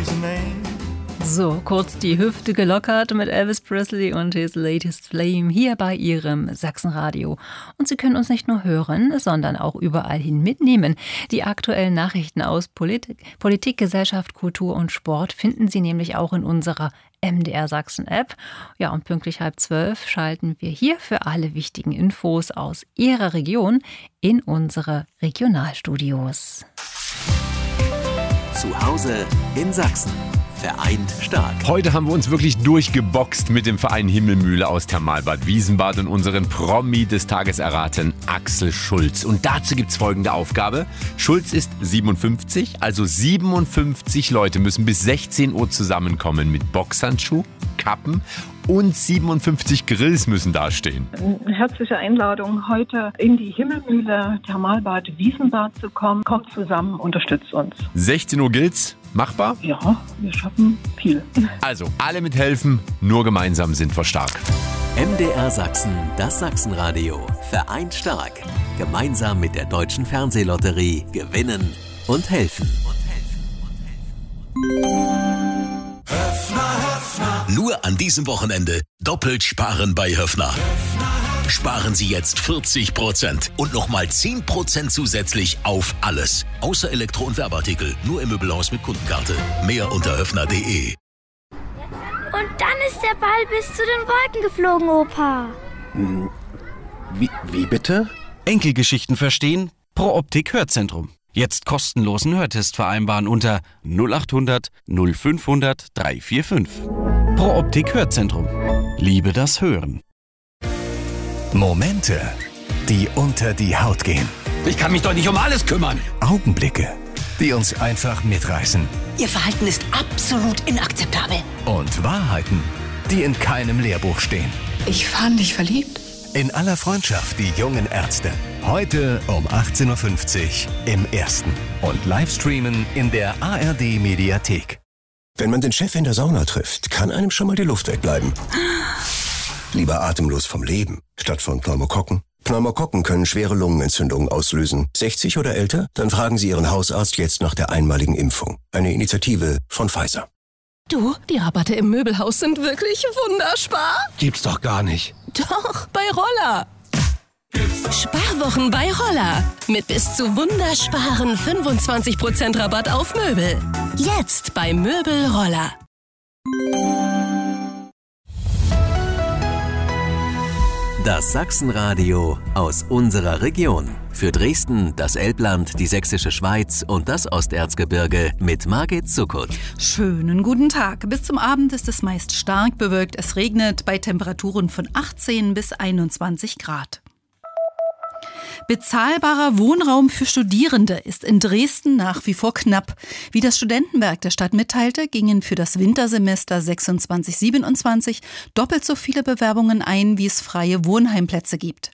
So, kurz die Hüfte gelockert mit Elvis Presley und his latest flame hier bei Ihrem Sachsenradio. Und Sie können uns nicht nur hören, sondern auch überall hin mitnehmen. Die aktuellen Nachrichten aus Politik, Gesellschaft, Kultur und Sport finden Sie nämlich auch in unserer MDR Sachsen App. Ja, und pünktlich 11:30 schalten wir hier für alle wichtigen Infos aus Ihrer Region in unsere Regionalstudios. Zu Hause in Sachsen. Vereint stark. Heute haben wir uns wirklich durchgeboxt mit dem Verein Himmelmühle aus Thermalbad Wiesenbad und unseren Promi des Tages erraten, Axel Schulz. Und dazu gibt's folgende Aufgabe. Schulz ist 57, also 57 Leute müssen bis 16 Uhr zusammenkommen mit Boxhandschuh, Kappen und 57 Grills müssen dastehen. Eine herzliche Einladung, heute in die Himmelmühle Thermalbad Wiesenbad zu kommen. Kommt zusammen, unterstützt uns. 16 Uhr gilt's. Machbar? Ja, wir schaffen viel. Also, alle mithelfen, nur gemeinsam sind wir stark. MDR Sachsen, das Sachsenradio. Vereint stark. Gemeinsam mit der Deutschen Fernsehlotterie gewinnen und helfen. Nur an diesem Wochenende doppelt sparen bei Höffner. Sparen Sie jetzt 40% und nochmal 10% zusätzlich auf alles. Außer Elektro- und Werbeartikel. Nur im Möbelhaus mit Kundenkarte. Mehr unter höffner.de. Und dann ist der Ball bis zu den Wolken geflogen, Opa. Wie bitte? Enkelgeschichten verstehen? Pro Optik Hörzentrum. Jetzt kostenlosen Hörtest vereinbaren unter 0800 0500 345. Pro Optik Hörzentrum. Liebe das Hören. Momente, die unter die Haut gehen. Ich kann mich doch nicht um alles kümmern. Augenblicke, die uns einfach mitreißen. Ihr Verhalten ist absolut inakzeptabel. Und Wahrheiten, die in keinem Lehrbuch stehen. Ich fand dich verliebt. In aller Freundschaft, die jungen Ärzte. Heute um 18.50 Uhr im Ersten. Und Livestreamen in der ARD Mediathek. Wenn man den Chef in der Sauna trifft, kann einem schon mal die Luft wegbleiben. Lieber atemlos vom Leben, statt von Pneumokokken. Pneumokokken können schwere Lungenentzündungen auslösen. 60 oder älter? Dann fragen Sie Ihren Hausarzt jetzt nach der einmaligen Impfung. Eine Initiative von Pfizer. Du, die Rabatte im Möbelhaus sind wirklich wunderspar. Gibt's doch gar nicht. Doch, bei Roller. Sparwochen bei Roller. Mit bis zu wundersparen 25% Rabatt auf Möbel. Jetzt bei Möbel Roller. Das Sachsenradio aus unserer Region. Für Dresden, das Elbland, die Sächsische Schweiz und das Osterzgebirge mit Margit Zuckert. Schönen guten Tag. Bis zum Abend ist es meist stark bewölkt. Es regnet bei Temperaturen von 18 bis 21 Grad. Bezahlbarer Wohnraum für Studierende ist in Dresden nach wie vor knapp. Wie das Studentenwerk der Stadt mitteilte, gingen für das Wintersemester 26/27 doppelt so viele Bewerbungen ein, wie es freie Wohnheimplätze gibt.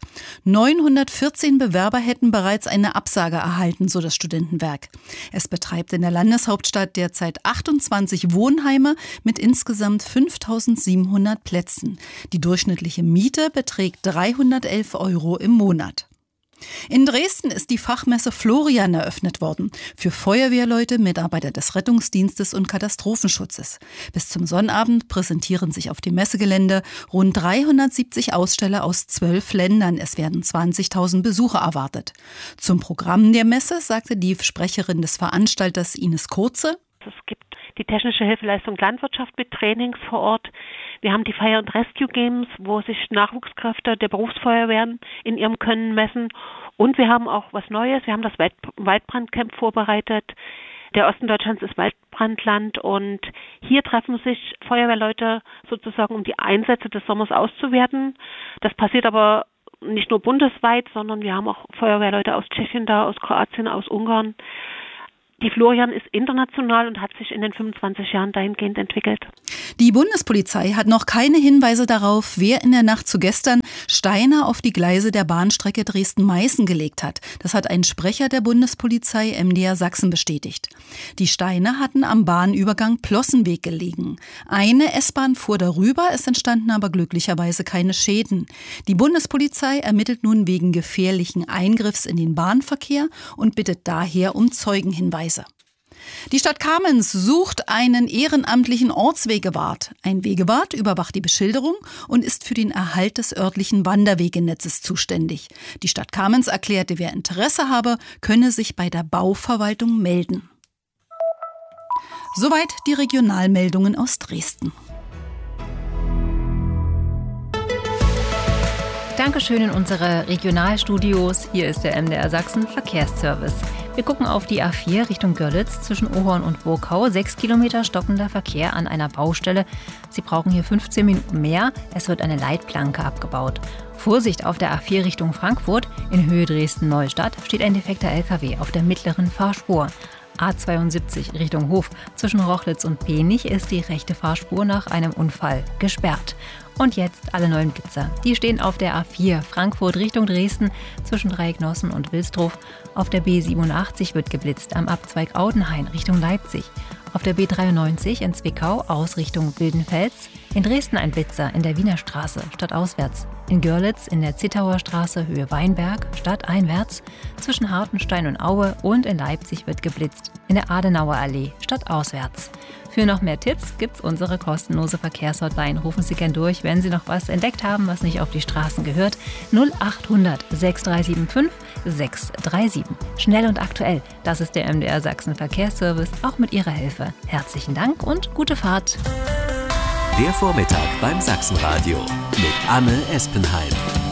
914 Bewerber hätten bereits eine Absage erhalten, so das Studentenwerk. Es betreibt in der Landeshauptstadt derzeit 28 Wohnheime mit insgesamt 5.700 Plätzen. Die durchschnittliche Miete beträgt 311 € im Monat. In Dresden ist die Fachmesse Florian eröffnet worden. Für Feuerwehrleute, Mitarbeiter des Rettungsdienstes und Katastrophenschutzes. Bis zum Sonnabend präsentieren sich auf dem Messegelände rund 370 Aussteller aus 12 Ländern. Es werden 20.000 Besucher erwartet. Zum Programm der Messe sagte die Sprecherin des Veranstalters Ines Kurze: Es gibt die technische Hilfeleistung Landwirtschaft mit Trainings vor Ort. Wir haben die Fire and Rescue Games, wo sich Nachwuchskräfte der Berufsfeuerwehren in ihrem Können messen. Und wir haben auch was Neues. Wir haben das Waldbrandcamp vorbereitet. Der Osten Deutschlands ist Waldbrandland und hier treffen sich Feuerwehrleute sozusagen, um die Einsätze des Sommers auszuwerten. Das passiert aber nicht nur bundesweit, sondern wir haben auch Feuerwehrleute aus Tschechien da, aus Kroatien, aus Ungarn. Die Florian ist international und hat sich in den 25 Jahren dahingehend entwickelt. Die Bundespolizei hat noch keine Hinweise darauf, wer in der Nacht zu gestern Steine auf die Gleise der Bahnstrecke Dresden-Meißen gelegt hat. Das hat ein Sprecher der Bundespolizei MDR Sachsen bestätigt. Die Steine hatten am Bahnübergang Plossenweg gelegen. Eine S-Bahn fuhr darüber, es entstanden aber glücklicherweise keine Schäden. Die Bundespolizei ermittelt nun wegen gefährlichen Eingriffs in den Bahnverkehr und bittet daher um Zeugenhinweise. Die Stadt Kamenz sucht einen ehrenamtlichen Ortswegewart. Ein Wegewart überwacht die Beschilderung und ist für den Erhalt des örtlichen Wanderwegenetzes zuständig. Die Stadt Kamenz erklärte, wer Interesse habe, könne sich bei der Bauverwaltung melden. Soweit die Regionalmeldungen aus Dresden. Dankeschön in unsere Regionalstudios. Hier ist der MDR Sachsen Verkehrsservice. Wir gucken auf die A4 Richtung Görlitz zwischen Ohorn und Burgau. 6 Kilometer stockender Verkehr an einer Baustelle. Sie brauchen hier 15 Minuten mehr. Es wird eine Leitplanke abgebaut. Vorsicht auf der A4 Richtung Frankfurt. In Höhe Dresden-Neustadt steht ein defekter LKW auf der mittleren Fahrspur. A72 Richtung Hof. Zwischen Rochlitz und Penich ist die rechte Fahrspur nach einem Unfall gesperrt. Und jetzt alle neuen Blitzer. Die stehen auf der A4 Frankfurt Richtung Dresden zwischen Dreiecknossen und Wilsdruf. Auf der B87 wird geblitzt am Abzweig Audenhain Richtung Leipzig. Auf der B93 in Zwickau aus Richtung Wildenfels. In Dresden ein Blitzer in der Wiener Straße stadtauswärts. In Görlitz in der Zittauer Straße Höhe Weinberg stadteinwärts. Zwischen Hartenstein und Aue und in Leipzig wird geblitzt in der Adenauer Allee stadtauswärts. Für noch mehr Tipps gibt's unsere kostenlose Verkehrshotline. Rufen Sie gern durch, wenn Sie noch was entdeckt haben, was nicht auf die Straßen gehört. 0800 6375 637. Schnell und aktuell. Das ist der MDR Sachsen Verkehrsservice, auch mit Ihrer Hilfe. Herzlichen Dank und gute Fahrt. Der Vormittag beim Sachsenradio mit Anne Espenheim.